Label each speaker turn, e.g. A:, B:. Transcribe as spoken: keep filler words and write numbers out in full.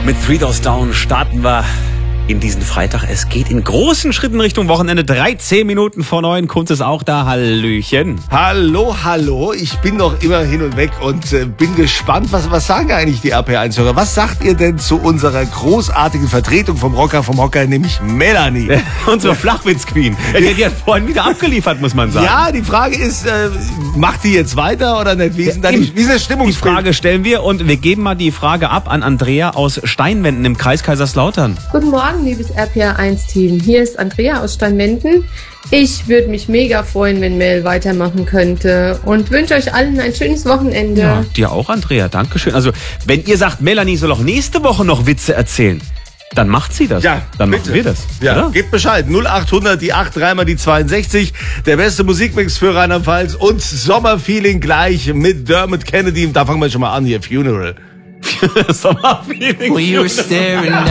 A: Mit Three Doors Down starten wir in diesen Freitag. Es geht in großen Schritten Richtung Wochenende. dreizehn Minuten vor neun. Kunz ist auch da. Hallöchen.
B: Hallo, hallo. Ich bin noch immer hin und weg und äh, bin gespannt, was, was sagen eigentlich die R P eins-Hörer? Was sagt ihr denn zu unserer großartigen Vertretung vom Rocker vom Hocker, nämlich Melanie?
A: Äh, unsere Flachwitz-Queen. Die, die hat vorhin wieder abgeliefert, muss man sagen.
B: Ja, die Frage ist, äh, macht die jetzt weiter oder nicht? Wie ist denn da die, wie ist das
A: Die
B: Stimmungsbild?
A: Frage stellen wir und wir geben mal die Frage ab an Andrea aus Steinwenden im Kreis Kaiserslautern.
C: Guten Morgen, liebes R P R eins Team. Hier ist Andrea aus Steinwenden. Ich würde mich mega freuen, wenn Mel weitermachen könnte und wünsche euch allen ein schönes Wochenende.
A: Ja, dir auch, Andrea. Dankeschön. Also, wenn ihr sagt, Melanie soll auch nächste Woche noch Witze erzählen, dann macht sie das.
B: Ja,
A: dann
B: bitte.
A: machen wir das.
B: Ja,
A: oder?
B: gebt Bescheid. null achthundert, die acht, dreimal die zweiundsechzig. Der beste Musikmix für Rheinland-Pfalz und Sommerfeeling gleich mit Dermot Kennedy. Da fangen wir schon mal an hier. Funeral.
A: Sommerfeeling.
D: Well, you were staring